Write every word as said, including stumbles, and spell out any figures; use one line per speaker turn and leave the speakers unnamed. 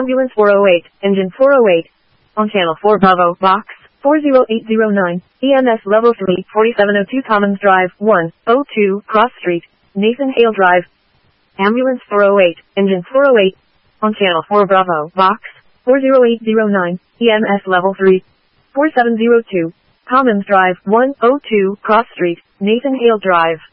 Ambulance four oh eight, Engine four oh eight. On Channel four Bravo, Box four oh eight oh nine, E M S Level three, forty-seven oh two Commons Drive, one oh two, Cross Street, Nathan Hale Drive. Ambulance four oh eight, Engine four oh eight. On Channel four Bravo, Box four oh eight oh nine, E M S Level three, forty-seven oh two, Commons Drive, one oh two, Cross Street, Nathan Hale Drive.